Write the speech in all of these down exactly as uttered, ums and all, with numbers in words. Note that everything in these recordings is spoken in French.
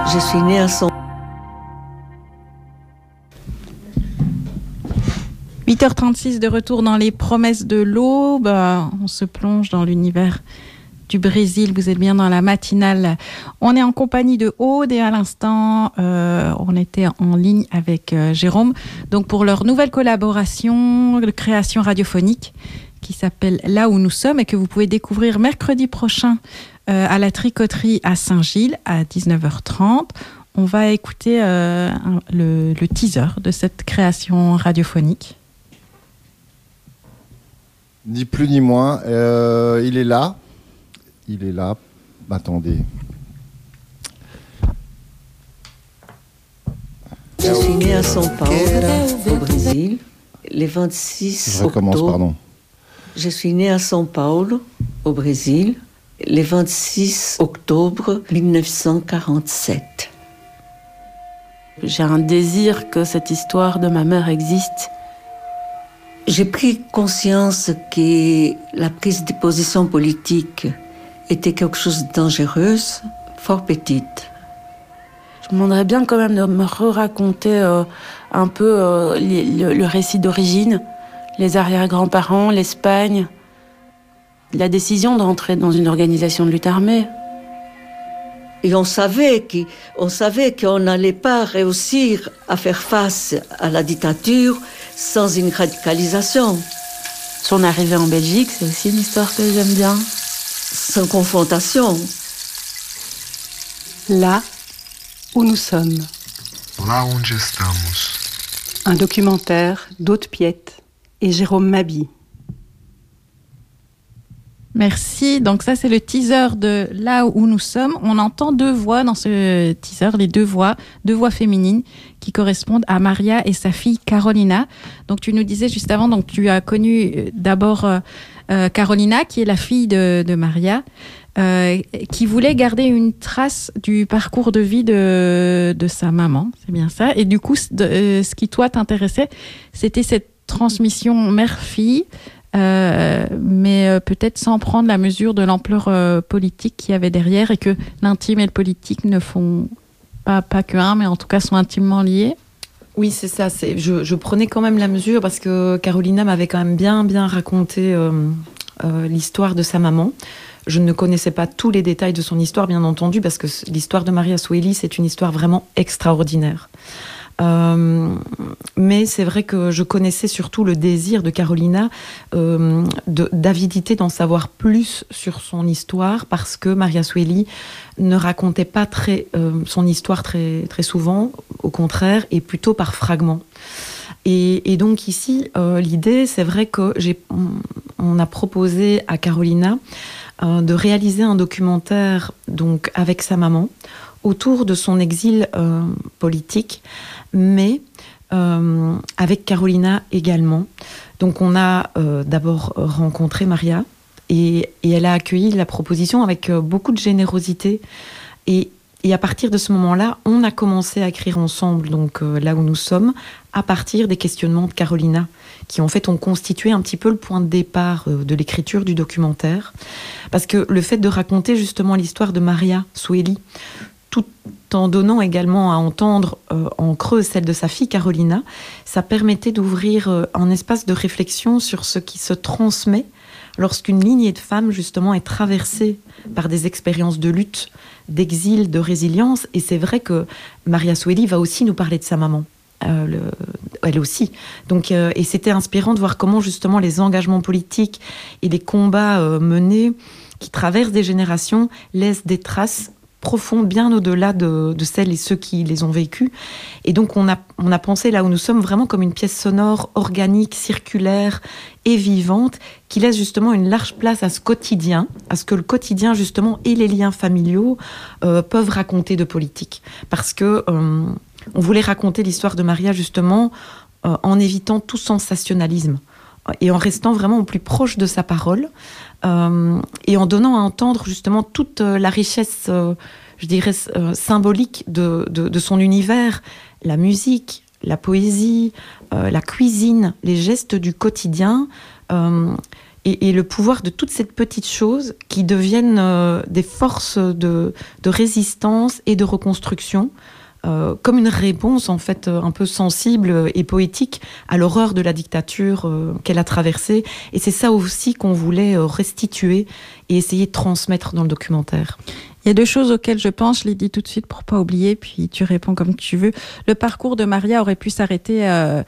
Je suis née à son... huit heures trente-six de retour dans les promesses de l'aube. On se plonge dans l'univers du Brésil. Vous êtes bien dans la matinale. On est en compagnie de Aude et à l'instant, euh, on était en ligne avec euh, Jérôme. Donc pour leur nouvelle collaboration de création radiophonique qui s'appelle Là où nous sommes et que vous pouvez découvrir mercredi prochain euh, à la Tricoterie à Saint-Gilles à dix-neuf heures trente. On va écouter euh, un, le, le teaser de cette création radiophonique. Ni plus ni moins. Euh, il est là. Il est là. Attendez. Je suis née à São Paulo, au Brésil, le vingt-six Je recommence, octobre. pardon. Je suis née à São Paulo, au Brésil, le vingt-six octobre mille neuf cent quarante-sept. J'ai un désir que cette histoire de ma mère existe. J'ai pris conscience que la prise de position politique était quelque chose de dangereux, fort petite. Je me demanderais bien quand même de me re-raconter euh, un peu euh, les, le, le récit d'origine, les arrière-grands-parents, l'Espagne, la décision d'entrer dans une organisation de lutte armée. Et on savait que, on savait qu'on n'allait pas réussir à faire face à la dictature sans une radicalisation. Son arrivée en Belgique, c'est aussi une histoire que j'aime bien. Sans confrontation. Là où nous sommes. Lá onde estamos. Un documentaire d'Aude Piette et Jérôme Mabi. Merci. Donc ça, c'est le teaser de Là où nous sommes. On entend deux voix dans ce teaser, les deux voix, deux voix féminines qui correspondent à Maria et sa fille Carolina. Donc tu nous disais juste avant, donc tu as connu d'abord euh, euh, Carolina, qui est la fille de, de Maria, euh, qui voulait garder une trace du parcours de vie de, de sa maman. C'est bien ça. Et du coup, de, euh, ce qui toi t'intéressait, c'était cette transmission mère-fille. Euh, mais euh, peut-être sans prendre la mesure de l'ampleur euh, politique qu'il y avait derrière et que l'intime et le politique ne font pas, pas que un, mais en tout cas sont intimement liés. Oui, c'est ça. C'est, je, je prenais quand même la mesure parce que Carolina m'avait quand même bien, bien raconté euh, euh, l'histoire de sa maman. Je ne connaissais pas tous les détails de son histoire, bien entendu, parce que l'histoire de Maria Sueli, c'est une histoire vraiment extraordinaire. Euh, mais c'est vrai que je connaissais surtout le désir de Carolina euh, de, d'avidité d'en savoir plus sur son histoire, parce que Maria Sueli ne racontait pas très, euh, son histoire très, très souvent, au contraire, et plutôt par fragments. Et, et donc ici, euh, l'idée, c'est vrai que j'ai, on, on a proposé à Carolina euh, de réaliser un documentaire donc avec sa maman autour de son exil euh, politique, mais euh, avec Carolina également. Donc on a euh, d'abord rencontré Maria et, et elle a accueilli la proposition avec euh, beaucoup de générosité. Et, et à partir de ce moment-là, on a commencé à écrire ensemble, donc euh, là où nous sommes, à partir des questionnements de Carolina, qui en fait ont constitué un petit peu le point de départ euh, de l'écriture du documentaire. Parce que le fait de raconter justement l'histoire de Maria Sueli, tout en donnant également à entendre euh, en creux celle de sa fille Carolina, ça permettait d'ouvrir euh, un espace de réflexion sur ce qui se transmet lorsqu'une lignée de femmes justement est traversée par des expériences de lutte, d'exil, de résilience. Et c'est vrai que Maria Sueli va aussi nous parler de sa maman. Euh, le, elle aussi. Donc, euh, et c'était inspirant de voir comment justement les engagements politiques et les combats euh, menés qui traversent des générations laissent des traces profondes bien au-delà de, de celles et ceux qui les ont vécues. Et donc on a, on a pensé Là où nous sommes vraiment comme une pièce sonore organique, circulaire et vivante qui laisse justement une large place à ce quotidien, à ce que le quotidien justement et les liens familiaux euh, peuvent raconter de politique. Parce que euh, on voulait raconter l'histoire de Maria justement euh, en évitant tout sensationnalisme et en restant vraiment au plus proche de sa parole euh, et en donnant à entendre justement toute euh, la richesse, euh, je dirais, euh, symbolique de, de, de son univers, la musique, la poésie, euh, la cuisine, les gestes du quotidien. Euh, et, et le pouvoir de toutes ces petites choses qui deviennent euh, des forces de, de résistance et de reconstruction, euh, comme une réponse en fait un peu sensible et poétique à l'horreur de la dictature euh, qu'elle a traversée. Et c'est ça aussi qu'on voulait euh, restituer et essayer de transmettre dans le documentaire. Il y a deux choses auxquelles je pense, je les dis tout de suite pour pas oublier, puis tu réponds comme tu veux. Le parcours de Maria aurait pu s'arrêter euh,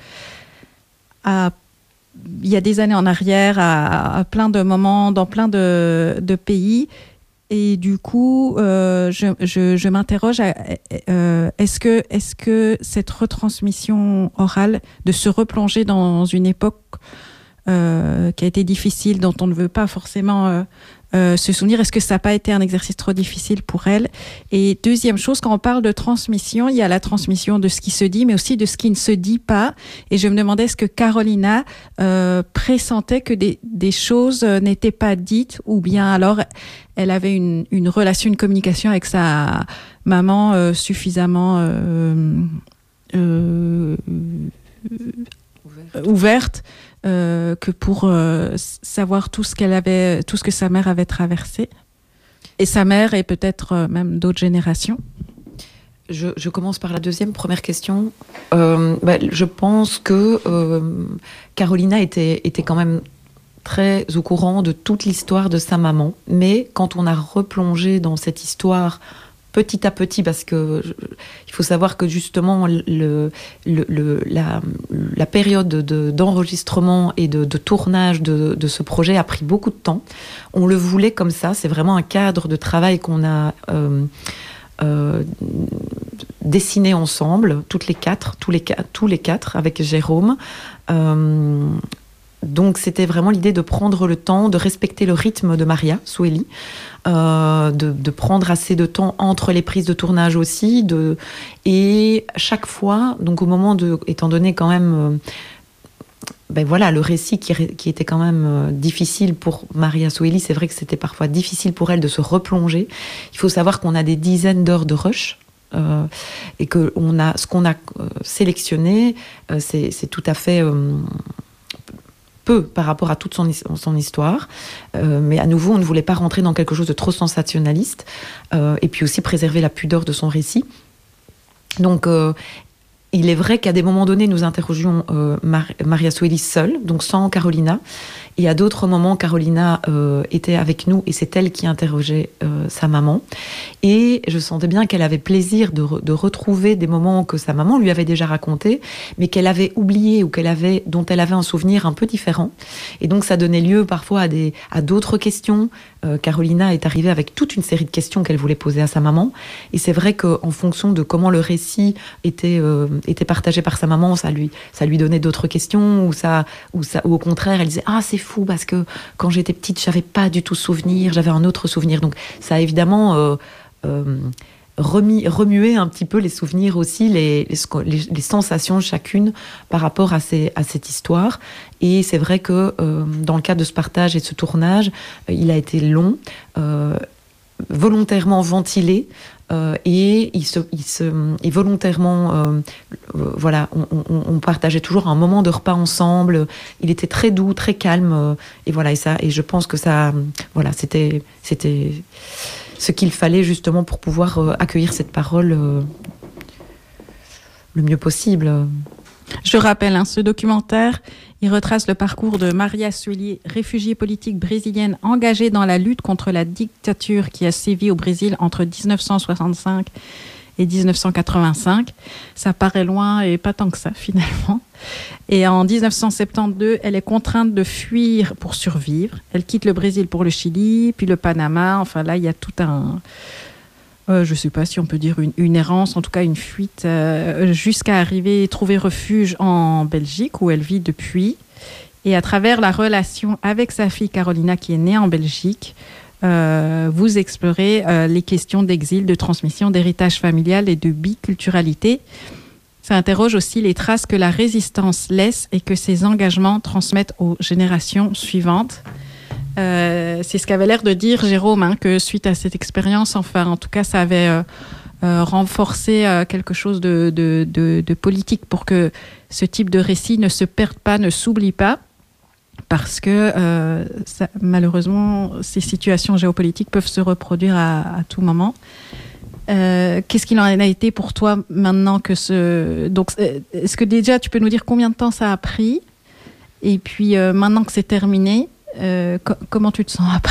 à il y a des années en arrière, à, à plein de moments, dans plein de, de pays. Et du coup, euh, je, je, je m'interroge, à, euh, est-ce que, est-ce que cette retransmission orale, de se replonger dans une époque euh, qui a été difficile, dont on ne veut pas forcément euh, euh, se souvenir, est-ce que ça n'a pas été un exercice trop difficile pour elle? Et deuxième chose, quand on parle de transmission, il y a la transmission de ce qui se dit, mais aussi de ce qui ne se dit pas. Et je me demandais, est-ce que Carolina euh, pressentait que des, des choses n'étaient pas dites, ou bien alors elle avait une, une relation, une communication avec sa maman euh, suffisamment euh, euh, ouverte, ouverte euh, que pour euh, savoir tout ce qu'elle avait, tout ce que sa mère avait traversé, et sa mère et peut-être euh, même d'autres générations. Je, je commence par la deuxième, première question. Euh, bah, je pense que euh, Carolina était, était quand même très au courant de toute l'histoire de sa maman, mais quand on a replongé dans cette histoire petit à petit, parce que je, il faut savoir que justement le, le, le, la, la période de, d'enregistrement et de, de tournage de, de ce projet a pris beaucoup de temps. On le voulait comme ça, c'est vraiment un cadre de travail qu'on a euh, euh, dessiné ensemble, toutes les quatre, tous les, tous les quatre, avec Jérôme. Euh, Donc c'était vraiment l'idée de prendre le temps, de respecter le rythme de Maria Soueli, euh, de, de prendre assez de temps entre les prises de tournage aussi, de, et chaque fois, donc au moment de, étant donné quand même, euh, ben voilà, le récit qui, qui était quand même euh, difficile pour Maria Soueli, c'est vrai que c'était parfois difficile pour elle de se replonger. Il faut savoir qu'on a des dizaines d'heures de rush. Euh, et que on a, ce qu'on a euh, sélectionné, euh, c'est, c'est tout à fait euh, peu par rapport à toute son, son histoire, euh, mais à nouveau on ne voulait pas rentrer dans quelque chose de trop sensationnaliste, euh, et puis aussi préserver la pudeur de son récit. Donc euh, il est vrai qu'à des moments donnés nous interrogions euh, Mar- Maria Soueli seule, donc sans Carolina, et à d'autres moments Carolina euh, était avec nous et c'est elle qui interrogeait euh, sa maman, et je sentais bien qu'elle avait plaisir de, re- de retrouver des moments que sa maman lui avait déjà racontés, mais qu'elle avait oublié ou qu'elle avait, dont elle avait un souvenir un peu différent, et donc ça donnait lieu parfois à, des, à d'autres questions. Euh, Carolina est arrivée avec toute une série de questions qu'elle voulait poser à sa maman, et c'est vrai qu'en fonction de comment le récit était, euh, était partagé par sa maman, ça lui, ça lui donnait d'autres questions, ou, ça, ou, ça, ou au contraire elle disait « Ah, c'est fou parce que quand j'étais petite, j'avais pas du tout souvenir, j'avais un autre souvenir. » Donc ça a évidemment euh, euh, remis, remué un petit peu les souvenirs aussi, les, les, les sensations chacune par rapport à, ces, à cette histoire. Et c'est vrai que euh, dans le cadre de ce partage et de ce tournage, euh, il a été long, euh, volontairement ventilé, euh, et il se, il se, et volontairement, euh, euh, voilà, on, on, on partageait toujours un moment de repas ensemble. Il était très doux, très calme, euh, et voilà, et ça, et je pense que ça, voilà, c'était, c'était ce qu'il fallait justement pour pouvoir euh, accueillir cette parole euh, le mieux possible. Je rappelle, hein, ce documentaire, il retrace le parcours de Maria Soueli, réfugiée politique brésilienne engagée dans la lutte contre la dictature qui a sévi au Brésil entre dix-neuf cent soixante-cinq et dix-neuf cent quatre-vingt-cinq. Ça paraît loin et pas tant que ça, finalement. Et en dix-neuf cent soixante-douze, elle est contrainte de fuir pour survivre. Elle quitte le Brésil pour le Chili, puis le Panama. Enfin, là, il y a tout un... Euh, je ne sais pas si on peut dire une, une errance, en tout cas une fuite, euh, jusqu'à arriver et trouver refuge en Belgique, où elle vit depuis. Et à travers la relation avec sa fille Carolina, qui est née en Belgique, euh, vous explorez euh, les questions d'exil, de transmission, d'héritage familial et de biculturalité. Ça interroge aussi les traces que la résistance laisse et que ses engagements transmettent aux générations suivantes. Euh, c'est ce qu'avait l'air de dire Jérôme, hein, que suite à cette expérience, enfin, en tout cas, ça avait euh, euh, renforcé euh, quelque chose de, de, de, de politique pour que ce type de récit ne se perde pas, ne s'oublie pas. parce que euh, ça, malheureusement, ces situations géopolitiques peuvent se reproduire à, à tout moment. Euh, qu'est-ce qu'il en a été pour toi maintenant que ce... Donc, est-ce que déjà, tu peux nous dire combien de temps ça a pris ? Et puis, euh, maintenant que c'est terminé, euh, co- comment tu te sens après ?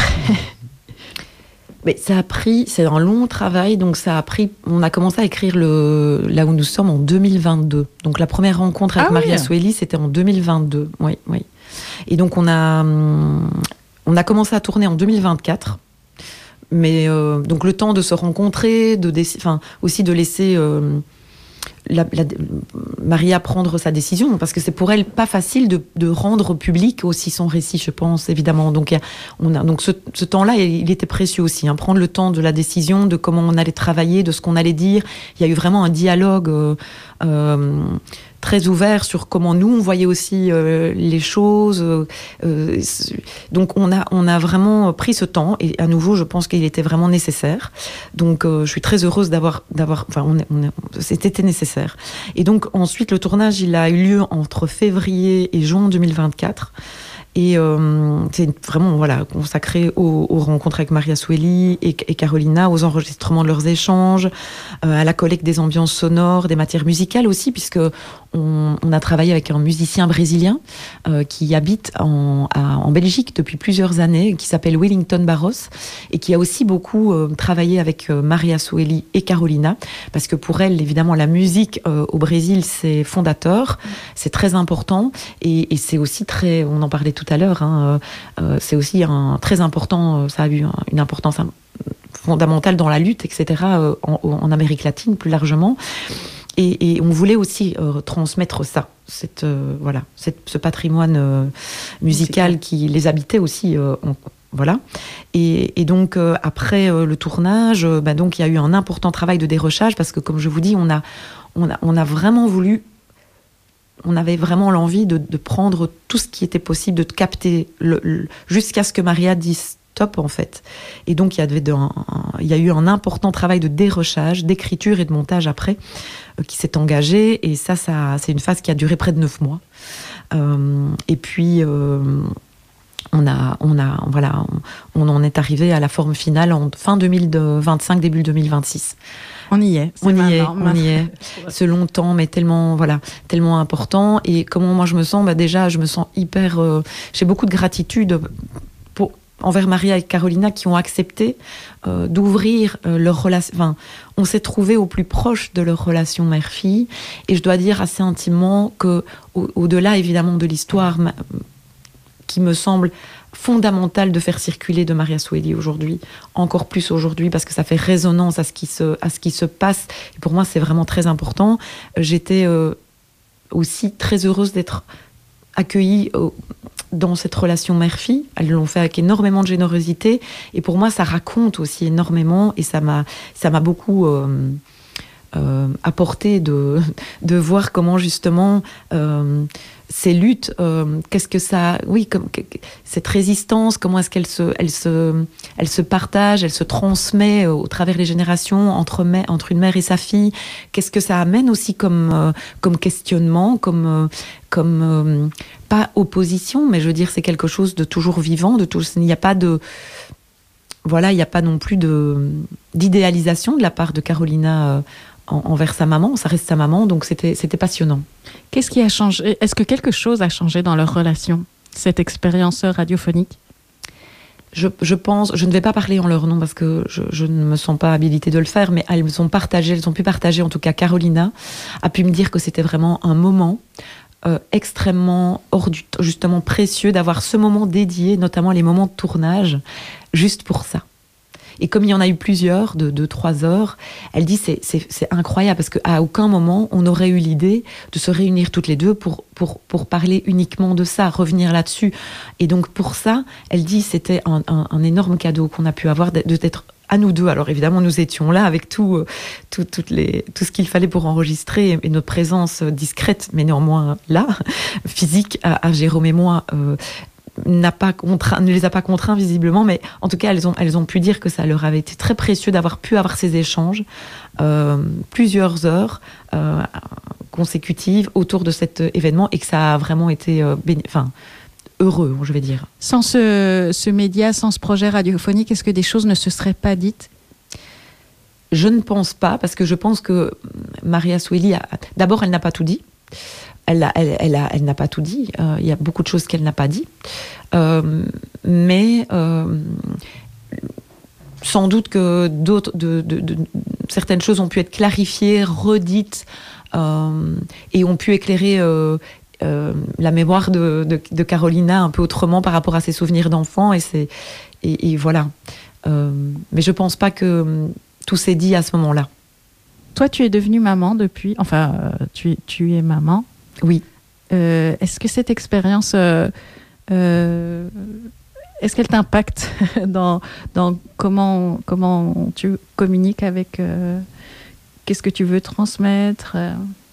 Mais ça a pris, c'est un long travail, donc ça a pris, on a commencé à écrire le, là où nous sommes en deux mille vingt-deux. Donc la première rencontre avec ah, Maria oui. Soueli, c'était en deux mille vingt-deux. Oui, oui. Et donc on a, on a commencé à tourner en deux mille vingt-quatre. Mais euh, donc le temps de se rencontrer, de déc- enfin, aussi de laisser euh, la, la, Maria prendre sa décision, parce que c'est pour elle pas facile de, de rendre public aussi son récit, je pense, évidemment. Donc, a, on a, donc ce, ce temps-là, il était précieux aussi, hein, prendre le temps de la décision, de comment on allait travailler, de ce qu'on allait dire. Il y a eu vraiment un dialogue euh, euh, très ouvert sur comment nous, on voyait aussi euh, les choses. Euh, donc, on a, on a vraiment pris ce temps, et à nouveau, je pense qu'il était vraiment nécessaire. Donc, euh, je suis très heureuse d'avoir... d'avoir enfin, on, on, c'était nécessaire. Et donc, ensuite, le tournage, il a eu lieu entre février et juin deux mille vingt-quatre. Et euh, c'est vraiment voilà, consacré aux, aux rencontres avec Maria Soueli et, et Carolina, aux enregistrements de leurs échanges, euh, à la collecte des ambiances sonores, des matières musicales aussi, puisque on, on a travaillé avec un musicien brésilien euh, qui habite en, à, en Belgique depuis plusieurs années, qui s'appelle Wellington Barros, et qui a aussi beaucoup euh, travaillé avec euh, Maria Soueli et Carolina, parce que pour elle, évidemment, la musique euh, au Brésil, c'est fondateur, c'est très important, et, et c'est aussi très, on en parlait tout à l'heure, hein, euh, c'est aussi un, très important, ça a eu une importance fondamentale dans la lutte, et cetera, euh, en, en Amérique latine plus largement. Et, et on voulait aussi euh, transmettre ça, cette, euh, voilà, cette, ce patrimoine euh, musical Musical. qui les habitait aussi. Euh, en, voilà. Et, et donc, euh, après euh, le tournage, euh, bah, donc, il y a eu un important travail de dérochage, parce que, comme je vous dis, on a, on a, on a vraiment voulu... On avait vraiment l'envie de, de prendre tout ce qui était possible, de capter le, le, jusqu'à ce que Maria dise stop, en fait. Et donc, il y, avait de, un, un, il y a eu un important travail de dérochage, d'écriture et de montage après, euh, qui s'est engagé. Et ça, ça, c'est une phase qui a duré près de neuf mois. Euh, et puis... Euh, On a, on a, voilà, on, on en est arrivé à la forme finale en fin deux mille vingt-cinq, début deux mille vingt-six. On y est. On y est, on y est. Ce long temps, mais tellement, voilà, tellement important. Et comment moi je me sens, bah déjà, je me sens hyper. Euh, j'ai beaucoup de gratitude pour envers Maria et Carolina qui ont accepté euh, d'ouvrir euh, leur relation. Enfin, on s'est trouvé au plus proche de leur relation mère-fille. Et je dois dire assez intimement que, au, au-delà évidemment de l'histoire ma, qui me semble fondamental de faire circuler de Maria Soueli aujourd'hui, encore plus aujourd'hui, parce que ça fait résonance à ce qui se, à ce qui se passe. Et pour moi, c'est vraiment très important. J'étais euh, aussi très heureuse d'être accueillie euh, dans cette relation mère-fille. Elles l'ont fait avec énormément de générosité. Et pour moi, ça raconte aussi énormément. Et ça m'a, ça m'a beaucoup... Euh, Euh, apporter de, de voir comment justement euh, ces luttes, euh, qu'est-ce que ça, oui, comme, que, cette résistance, comment est-ce qu'elle se, elle se, elle se partage, elle se transmet euh, au travers des générations entre, mè- entre une mère et sa fille. Qu'est-ce que ça amène aussi comme, euh, comme questionnement, comme, euh, comme euh, pas opposition, mais je veux dire c'est quelque chose de toujours vivant, de tout. Il n'y a pas de voilà, il n'y a pas non plus de d'idéalisation de la part de Carolina. Euh, envers sa maman, ça reste sa maman, donc c'était, c'était passionnant. Qu'est-ce qui a changé ? Est-ce que quelque chose a changé dans leur relation, cette expérience radiophonique ? Je, je pense, je ne vais pas parler en leur nom parce que je, je ne me sens pas habilitée de le faire, mais elles ont partagé, elles ont pu partager, en tout cas Carolina a pu me dire que c'était vraiment un moment euh, extrêmement hors du temps, justement précieux d'avoir ce moment dédié, notamment les moments de tournage, juste pour ça. Et comme il y en a eu plusieurs, de deux, trois heures, elle dit c'est, c'est, c'est incroyable parce qu'à aucun moment on aurait eu l'idée de se réunir toutes les deux pour, pour, pour parler uniquement de ça, revenir là-dessus. Et donc pour ça, elle dit c'était un, un, un énorme cadeau qu'on a pu avoir de, d'être à nous deux. Alors évidemment, nous étions là avec tout, tout, toutes les, tout ce qu'il fallait pour enregistrer et notre présence discrète, mais néanmoins là, physique, à, à Jérôme et moi, euh, n'a pas contraint, ne les a pas contraints visiblement, mais en tout cas elles ont, elles ont pu dire que ça leur avait été très précieux d'avoir pu avoir ces échanges euh, plusieurs heures euh, consécutives autour de cet événement et que ça a vraiment été euh, béni- enfin, heureux, je vais dire. Sans ce, ce média, sans ce projet radiophonique, est-ce que des choses ne se seraient pas dites ? Je ne pense pas, parce que je pense que Maria Soueli, a... d'abord, elle n'a pas tout dit. Elle, a, elle, elle, a, elle n'a pas tout dit. Euh, il y a beaucoup de choses qu'elle n'a pas dit. Euh, mais euh, sans doute que d'autres, de, de, de, certaines choses ont pu être clarifiées, redites, euh, et ont pu éclairer euh, euh, la mémoire de, de, de Carolina un peu autrement par rapport à ses souvenirs d'enfant. Et, c'est, et, et voilà. Euh, mais je ne pense pas que tout s'est dit à ce moment-là. Toi, tu es devenue maman depuis... Enfin, euh, tu, tu es maman. Oui. Euh, est-ce que cette expérience... Euh, euh, est-ce qu'elle t'impacte dans, dans comment, comment tu communiques avec... Euh, qu'est-ce que tu veux transmettre euh,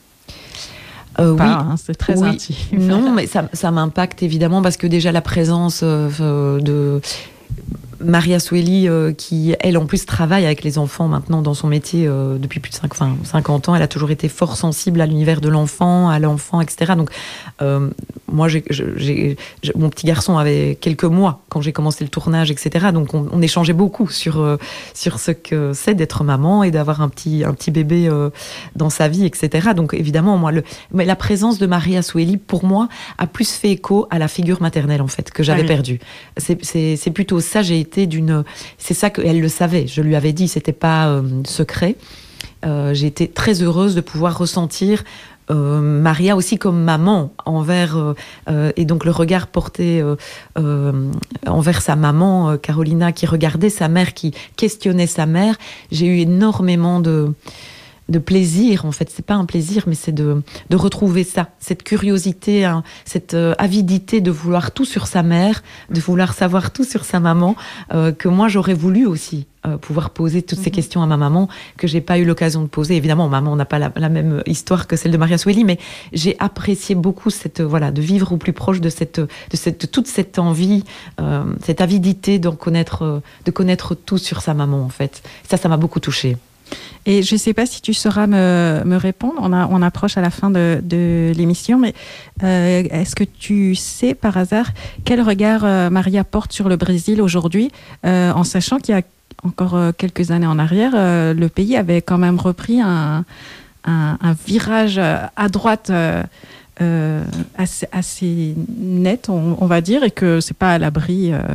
euh, pas, Oui. Hein, c'est très oui. intime. Non, mais ça, ça m'impacte évidemment parce que déjà la présence euh, de... Maria Soueli, euh, qui, elle, en plus, travaille avec les enfants maintenant dans son métier euh, depuis plus de cinq, enfin, cinquante ans. Elle a toujours été fort sensible à l'univers de l'enfant, à l'enfant, et cetera. Donc, euh, moi, j'ai, j'ai, j'ai, mon petit garçon avait quelques mois quand j'ai commencé le tournage, et cetera. Donc, on, on échangeait beaucoup sur, euh, sur ce que c'est d'être maman et d'avoir un petit, un petit bébé euh, dans sa vie, et cetera. Donc, évidemment, moi, le, mais la présence de Maria Soueli, pour moi, a plus fait écho à la figure maternelle, en fait, que j'avais Ah oui. perdue. C'est, c'est, c'est plutôt ça, j'ai été d'une, c'est ça qu'elle le savait. Je lui avais dit, c'était pas euh, secret. Euh, j'ai été très heureuse de pouvoir ressentir euh, Maria aussi comme maman envers euh, euh, et donc le regard porté euh, euh, envers sa maman euh, Carolina, qui regardait sa mère, qui questionnait sa mère. J'ai eu énormément de de plaisir, en fait, c'est pas un plaisir, mais c'est de, de retrouver ça, cette curiosité, hein, cette euh, avidité de vouloir tout sur sa mère, de vouloir savoir tout sur sa maman, euh, que moi j'aurais voulu aussi euh, pouvoir poser toutes ces Mhm. questions à ma maman, que j'ai pas eu l'occasion de poser. Évidemment, maman n'a pas la, la même histoire que celle de Maria Soueli, mais j'ai apprécié beaucoup cette, euh, voilà, de vivre au plus proche de cette, de cette, de toute cette envie, euh, cette avidité d'en connaître, euh, de connaître tout sur sa maman, en fait. Ça, ça m'a beaucoup touchée. Et je ne sais pas si tu sauras me, me répondre, on, a, on approche à la fin de, de l'émission, mais euh, est-ce que tu sais par hasard quel regard euh, Maria porte sur le Brésil aujourd'hui, euh, en sachant qu'il y a encore euh, quelques années en arrière, euh, le pays avait quand même repris un, un, un virage à droite euh, euh, assez, assez net, on, on va dire, et que ce n'est pas à l'abri... Euh,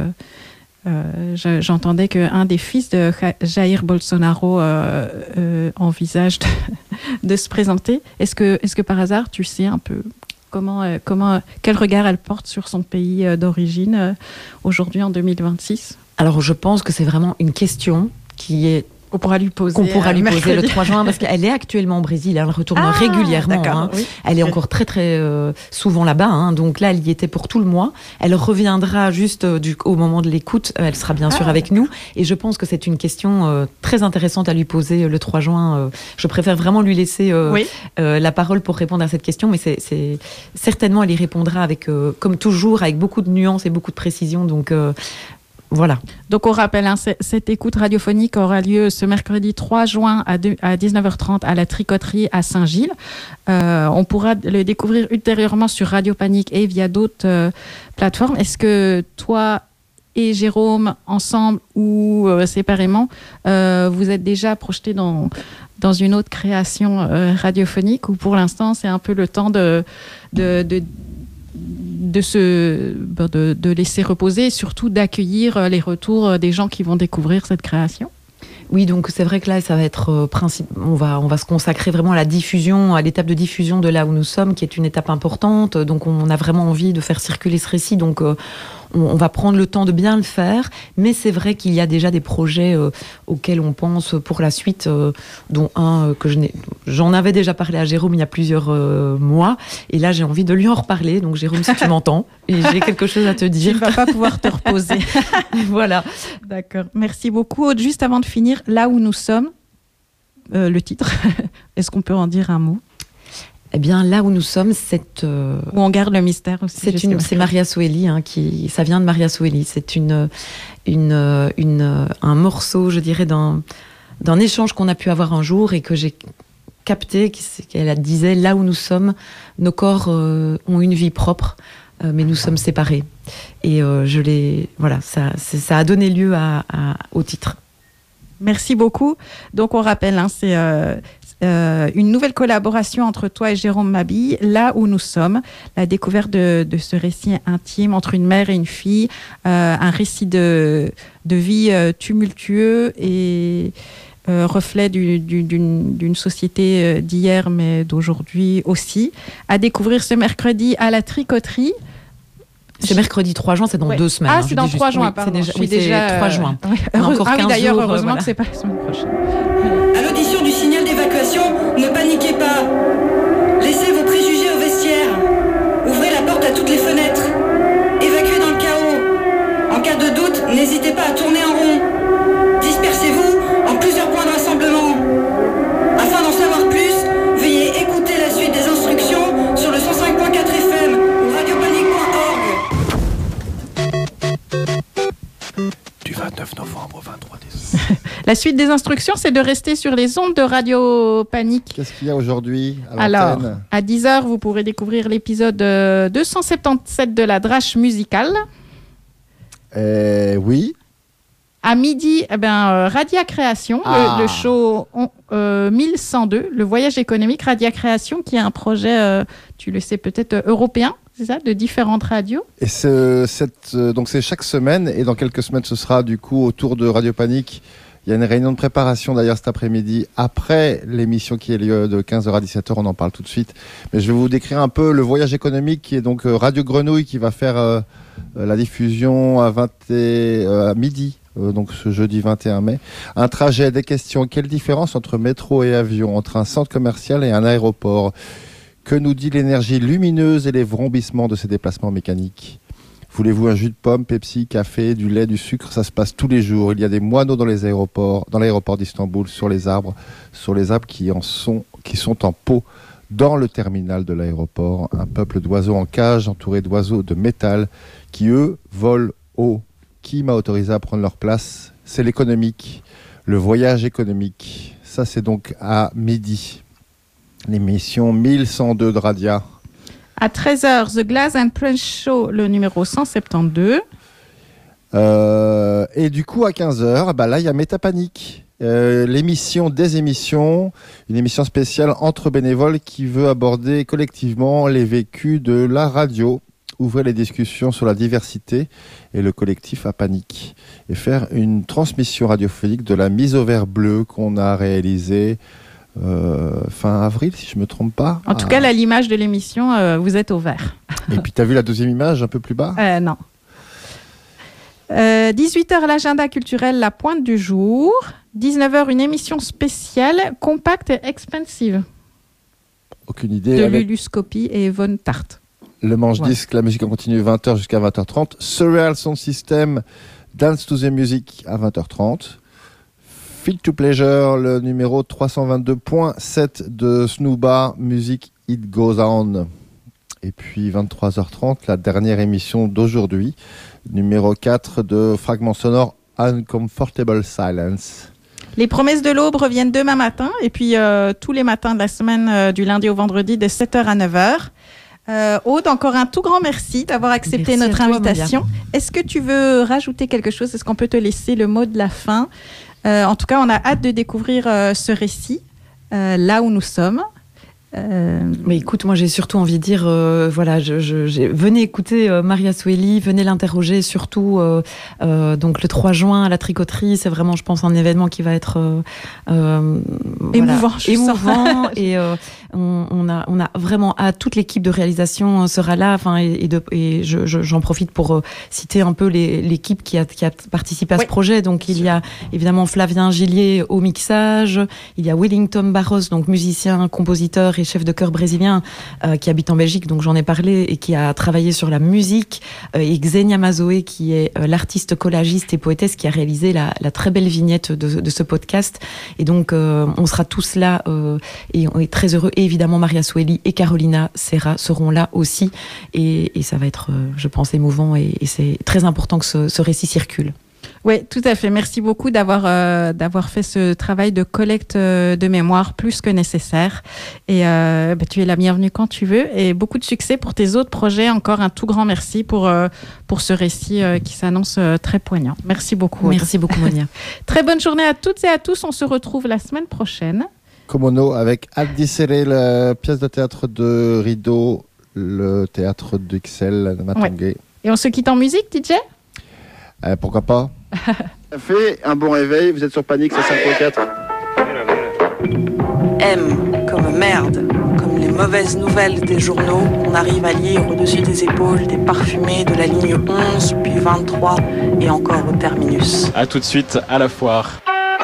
Euh, je, j'entendais qu'un des fils de Jair Bolsonaro euh, euh, envisage de, de se présenter. Est-ce que, est-ce que par hasard, tu sais un peu comment, euh, comment, quel regard elle porte sur son pays euh, d'origine euh, aujourd'hui en deux mille vingt-six ? Alors, je pense que c'est vraiment une question qui est On pourra lui poser, qu'on pourra euh, lui poser mercredi. le trois juin, parce qu'elle est actuellement au Brésil, elle retourne Ah, régulièrement. d'accord, Hein. oui. Elle est encore très très euh, souvent là-bas, hein. Donc là elle y était pour tout le mois. Elle reviendra juste euh, du, au moment de l'écoute, elle sera bien sûr Ah, avec nous. Et je pense que c'est une question euh, très intéressante à lui poser euh, le trois juin. Euh, je préfère vraiment lui laisser euh, Oui. euh, la parole pour répondre à cette question, mais c'est, c'est certainement elle y répondra avec, euh, comme toujours, avec beaucoup de nuances et beaucoup de précision. Donc euh, voilà. Donc on rappelle, hein, c- cette écoute radiophonique aura lieu ce mercredi trois juin à, deux- à dix-neuf heures trente à la Tricoterie à Saint-Gilles. Euh, on pourra le découvrir ultérieurement sur Radio Panique et via d'autres euh, plateformes. Est-ce que toi et Jérôme, ensemble ou euh, séparément, euh, vous êtes déjà projetés dans, dans une autre création euh, radiophonique, ou pour l'instant c'est un peu le temps de... de, de de se de, de laisser reposer et surtout d'accueillir les retours des gens qui vont découvrir cette création? Oui, donc c'est vrai que là, ça va être euh, principe. On va, on va se consacrer vraiment à la diffusion, à l'étape de diffusion de là où nous sommes, qui est une étape importante. Donc, on a vraiment envie de faire circuler ce récit. Donc, euh, on, on va prendre le temps de bien le faire. Mais c'est vrai qu'il y a déjà des projets euh, auxquels on pense pour la suite, euh, dont un euh, que je n'ai, j'en avais déjà parlé à Jérôme il y a plusieurs euh, mois. Et là, j'ai envie de lui en reparler. Donc, Jérôme, si tu m'entends, et j'ai quelque chose à te Tu dire. ne vas pas pouvoir te reposer. Voilà. D'accord. Merci beaucoup. Aude, juste avant de finir, là où nous sommes, euh, le titre, est-ce qu'on peut en dire un mot? Eh bien, là où nous sommes, c'est... Euh... Où on garde le mystère aussi. C'est, une, c'est Maria Soueli, hein, qui, ça vient de Maria Soueli. C'est une, une, une, un morceau, je dirais, d'un, d'un échange qu'on a pu avoir un jour et que j'ai capté, qu'elle disait, là où nous sommes, nos corps euh, ont une vie propre, euh, mais nous sommes séparés. et euh, je l'ai, voilà, ça, ça a donné lieu à, à, au titre. Merci beaucoup. Donc on rappelle, hein, c'est euh, euh, une nouvelle collaboration entre toi et Jérôme Mabille, Là où nous sommes, la découverte de, de ce récit intime entre une mère et une fille, euh, un récit de, de vie euh, tumultueux et euh, reflet du, du, d'une, d'une société d'hier mais d'aujourd'hui aussi, à découvrir ce mercredi à la Tricoterie. C'est mercredi trois juin, c'est dans ouais. deux semaines. Ah, hein, c'est dans trois juin, oui, pardon. C'est déjà, je oui, suis déjà c'est trois juin. Euh, oui. Heureuse, ah oui, d'ailleurs, jours, heureusement voilà. que c'est pas la semaine prochaine. À l'audition du signal d'évacuation, ne paniquez pas. Laissez vos préjugés au vestiaire. Ouvrez la porte à toutes les fenêtres. Évacuez dans le chaos. En cas de doute, n'hésitez pas à tourner en rond. Dispersez-vous en plusieurs points de rassemblement. Afin d'en savoir plus, veuillez écouter la suite des instructions sur le cent cinq point quatre F M ou radiopanique point org. Du vingt-neuf novembre au vingt-trois décembre. La suite des instructions, c'est de rester sur les ondes de Radio Panique. Qu'est-ce qu'il y a aujourd'hui à Alors, l'antenne ? à dix heures, vous pourrez découvrir l'épisode euh, deux cent soixante-dix-sept de la Drache musicale. Euh, oui. À midi, eh ben, euh, Radia Création, Ah. le, le show on- euh, mille cent deux, le voyage économique Radia Création, qui est un projet, euh, tu le sais peut-être, euh, européen, c'est ça, de différentes radios. Et ce, cette, euh, donc c'est chaque semaine, et dans quelques semaines, ce sera du coup autour de Radio Panique. Il y a une réunion de préparation d'ailleurs cet après-midi, après l'émission qui a lieu de quinze heures à dix-sept heures, on en parle tout de suite. Mais je vais vous décrire un peu le voyage économique qui est donc euh, Radio Grenouille qui va faire euh, euh, la diffusion à, vingt et, euh, à midi, euh, donc ce jeudi vingt et un mai. Un trajet, des questions, quelle différence entre métro et avion, entre un centre commercial et un aéroport? Que nous dit l'énergie lumineuse et les vrombissements de ces déplacements mécaniques? Voulez-vous un jus de pomme, Pepsi, café, du lait, du sucre? Ça se passe tous les jours. Il y a des moineaux dans les aéroports, dans l'aéroport d'Istanbul, sur les arbres, sur les arbres qui en sont, qui sont en pot dans le terminal de l'aéroport. Un peuple d'oiseaux en cage, entouré d'oiseaux de métal, qui eux volent haut. Qui m'a autorisé à prendre leur place? C'est l'économique, le voyage économique. Ça, c'est donc à midi. L'émission mille cent deux de Radia. À treize heures, The Glass and Punch Show, le numéro cent soixante-douze. Euh, et du coup, à quinze heures, bah là, il y a Métapanique. Euh, l'émission des émissions, une émission spéciale entre bénévoles qui veut aborder collectivement les vécus de la radio, ouvrir les discussions sur la diversité et le collectif à panique, et faire une transmission radiophonique de la mise au vert bleu qu'on a réalisée euh, fin avril, si je ne me trompe pas. En tout Ah. cas, là, l'image de l'émission, euh, vous êtes au vert. Et puis, tu as vu la deuxième image un peu plus bas? Euh, non. Euh, dix-huit heures, l'agenda culturel, la pointe du jour. dix-neuf heures, une émission spéciale, compacte et expensive, Aucune idée. de avec Luluscopie et Yvonne Tarte. le manche-disque, Ouais. la musique en continu, vingt heures jusqu'à vingt heures trente. Surreal Sound System, Dance to the Music à vingt heures trente. Feel to Pleasure, le numéro trois cent vingt-deux point sept de Snooba, musique It Goes On. Et puis vingt-trois heures trente, la dernière émission d'aujourd'hui, numéro quatre de Fragments sonores, Uncomfortable Silence. Les promesses de l'aube reviennent demain matin et puis euh, tous les matins de la semaine euh, du lundi au vendredi de sept heures à neuf heures. Euh, Aude, encore un tout grand merci d'avoir accepté Merci à notre toi, invitation. Est-ce que tu veux rajouter quelque chose? Est-ce qu'on peut te laisser le mot de la fin? Euh, En tout cas, on a hâte de découvrir euh, ce récit, euh, là où nous sommes. Euh, Mais écoute, moi j'ai surtout envie de dire, euh, voilà, je, je, j'ai- venez écouter euh, Maria Sueli, venez l'interroger, surtout euh, euh, donc le trois juin à la Tricoterie, c'est vraiment, je pense, un événement qui va être euh, euh, Émouvant, voilà, je émouvant sens. et euh, on, on a on a vraiment hâte, toute l'équipe de réalisation sera là, enfin et, et, de, et je, je, j'en profite pour euh, citer un peu les, l'équipe qui a, qui a participé à Oui. ce projet. Donc il y a évidemment Flavien Gillier au mixage, il y a Wellington Barros, donc musicien, compositeur et chef de chœur brésilien euh, qui habite en Belgique, donc j'en ai parlé, et qui a travaillé sur la musique, euh, et Xenia Mazoé qui est euh, l'artiste collagiste et poétesse qui a réalisé la, la très belle vignette de, de ce podcast. Et donc euh, on sera tous là euh, et on est très heureux. Et évidemment Maria Sueli et Carolina Serra seront là aussi, et, et ça va être, euh, je pense, émouvant, et, et c'est très important que ce, ce récit circule. Oui, tout à fait. Merci beaucoup d'avoir euh, d'avoir fait ce travail de collecte euh, de mémoire plus que nécessaire. Et euh, bah, tu es la bienvenue quand tu veux. Et beaucoup de succès pour tes autres projets. Encore un tout grand merci pour euh, pour ce récit euh, qui s'annonce euh, très poignant. Merci beaucoup. Merci beaucoup, Monia. Très bonne journée à toutes et à tous. On se retrouve la semaine prochaine. Komono avec Aldicere, la pièce de théâtre de Rideau, le théâtre d'Ixelles, de Matangué. Ouais. Et on se quitte en musique, D J ? euh, Pourquoi pas. Fait un bon réveil, vous êtes sur Panique, c'est cinq quatre. M comme merde, comme les mauvaises nouvelles des journaux qu'on arrive à lire au-dessus des épaules des parfumés de la ligne onze, puis vingt-trois et encore au terminus. A tout de suite à la foire.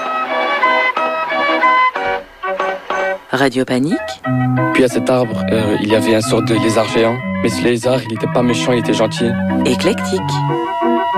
Radio Panique. Puis à cet arbre, euh, il y avait un sort de lézard géant. Mais ce lézard, il n'était pas méchant, il était gentil. Éclectique.